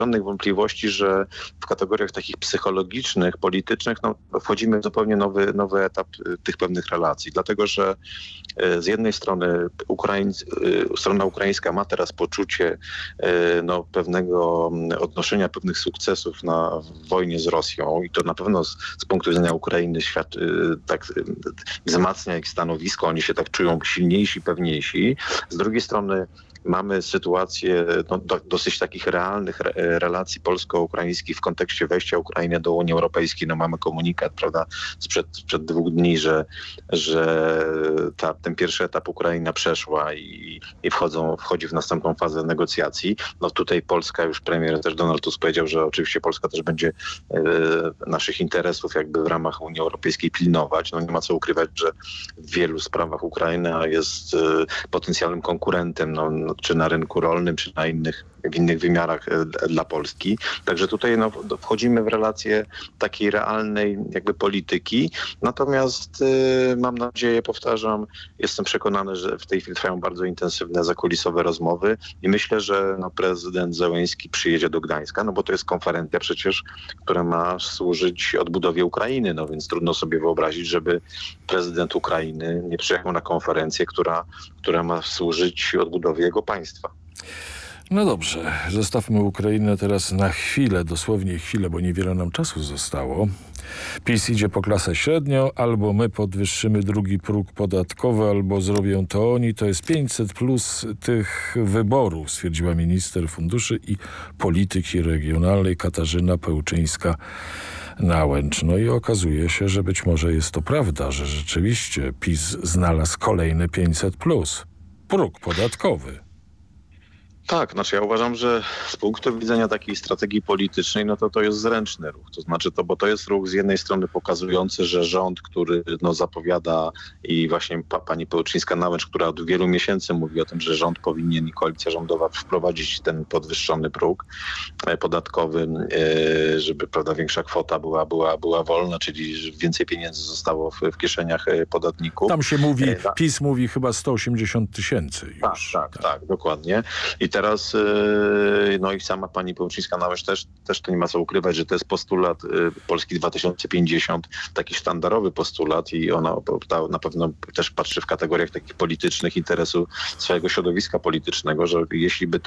żadnych wątpliwości, że w kategoriach takich psychologicznych, politycznych wchodzimy w zupełnie nowy etap tych pewnych relacji. Dlatego, że z jednej strony strona ukraińska ma teraz poczucie pewnego odnoszenia pewnych sukcesów w wojnie z Rosją i to na pewno z punktu widzenia Ukrainy tak wzmacnia ich stanowisko, oni się tak czują silniejsi, pewniejsi. Z drugiej strony mamy sytuację dosyć takich realnych relacji polsko-ukraińskich w kontekście wejścia Ukrainy do Unii Europejskiej. Mamy komunikat, prawda, sprzed 2 dni, że ten pierwszy etap Ukraina przeszła i wchodzi w następną fazę negocjacji. Tutaj Polska, już premier też Donald Tusk powiedział, że oczywiście Polska też będzie naszych interesów jakby w ramach Unii Europejskiej pilnować. Nie ma co ukrywać, że w wielu sprawach Ukraina jest potencjalnym konkurentem, czy na rynku rolnym, czy w innych wymiarach dla Polski. Także tutaj wchodzimy w relację takiej realnej jakby polityki. Natomiast mam nadzieję, powtarzam, jestem przekonany, że w tej chwili trwają bardzo intensywne zakulisowe rozmowy i myślę, że prezydent Zełenski przyjedzie do Gdańska, bo to jest konferencja przecież, która ma służyć odbudowie Ukrainy, więc trudno sobie wyobrazić, żeby prezydent Ukrainy nie przyjechał na konferencję, która ma służyć odbudowie jego państwa. No dobrze, zostawmy Ukrainę teraz na chwilę, dosłownie chwilę, bo niewiele nam czasu zostało. PiS idzie po klasę średnią, albo my podwyższymy drugi próg podatkowy, albo zrobią to oni. To jest 500 plus tych wyborów, stwierdziła minister funduszy i polityki regionalnej Katarzyna Pełczyńska-Nałęcz. I okazuje się, że być może jest to prawda, że rzeczywiście PiS znalazł kolejny 500 plus. Próg podatkowy. Tak, ja uważam, że z punktu widzenia takiej strategii politycznej, to jest zręczny ruch. To znaczy, bo to jest ruch z jednej strony pokazujący, że rząd, który zapowiada i właśnie pani Pełczyńska-Nałęcz, która od wielu miesięcy mówi o tym, że rząd powinien i koalicja rządowa wprowadzić ten podwyższony próg podatkowy, żeby większa kwota była wolna, czyli więcej pieniędzy zostało w kieszeniach podatników. Tam się mówi, PiS mówi chyba 180 tysięcy już. Tak, dokładnie. I teraz, i sama pani Pełczyńska-Nałęcz też to nie ma co ukrywać, że to jest postulat Polski 2050, taki sztandarowy postulat i ona na pewno też patrzy w kategoriach takich politycznych interesu swojego środowiska politycznego, że jeśli by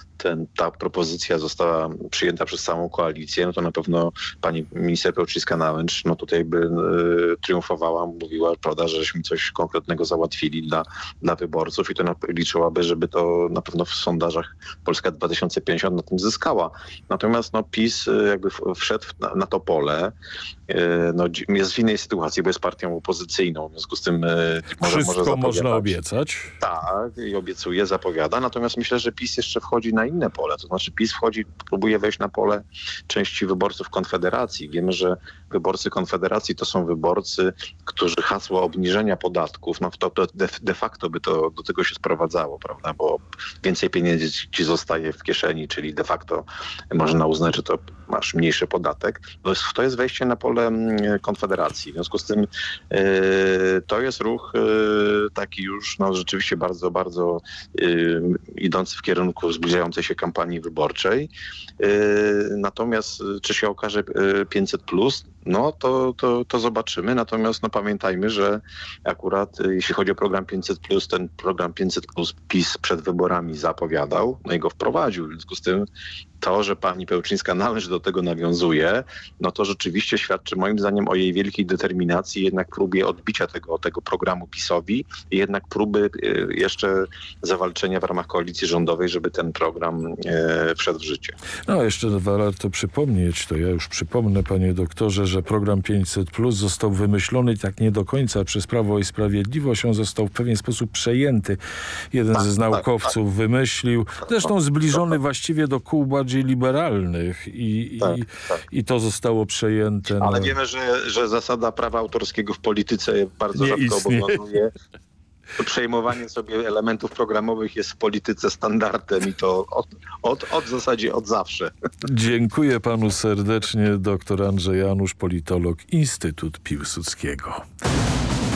ta propozycja została przyjęta przez całą koalicję, to na pewno pani minister Pełczyńska-Nałęcz tutaj by triumfowała, mówiła, prawda, że żeśmy coś konkretnego załatwili dla wyborców i to liczyłaby, żeby to na pewno w sondażach Polska 2050 na tym zyskała. Natomiast PiS jakby wszedł na to pole. Jest w innej sytuacji, bo jest partią opozycyjną. W związku z tym wszystko można obiecać. Tak, i obiecuje, zapowiada. Natomiast myślę, że PiS jeszcze wchodzi na inne pole. To znaczy PiS próbuje wejść na pole części wyborców Konfederacji. Wiemy, że wyborcy Konfederacji to są wyborcy, którzy hasło obniżenia podatków, to de facto by to do tego się sprowadzało, prawda? Bo więcej pieniędzy ci zostaje w kieszeni, czyli de facto można uznać, że to masz mniejszy podatek. To jest wejście na pole Konfederacji. W związku z tym to jest ruch taki już rzeczywiście bardzo, bardzo idący w kierunku zbliżającej się kampanii wyborczej. Natomiast czy się okaże 500+, to zobaczymy. Natomiast pamiętajmy, że akurat jeśli chodzi o program 500+, ten program 500+ PiS przed wyborami zapowiadał, i go wprowadził. W związku z tym to, że pani Pełczyńska-Nałęcz do tego nawiązuje, to rzeczywiście świadczy moim zdaniem o jej wielkiej determinacji, jednak próbie odbicia tego programu PiS-owi i jednak próby jeszcze zawalczenia w ramach koalicji rządowej, żeby ten program wszedł w życie. Jeszcze warto przypomnieć, to ja już przypomnę, panie doktorze, że program 500+ został wymyślony tak nie do końca przez Prawo i Sprawiedliwość. On został w pewien sposób przejęty. Jeden z naukowców wymyślił, zresztą zbliżony właściwie do kół bardziej liberalnych i to zostało przejęte. Ale wiemy, że zasada prawa autorskiego w polityce bardzo rzadko obowiązuje. Przejmowanie sobie elementów programowych jest w polityce standardem i to w zasadzie od zawsze. Dziękuję panu serdecznie. Dr Andrzej Janusz, politolog, Instytut Piłsudskiego.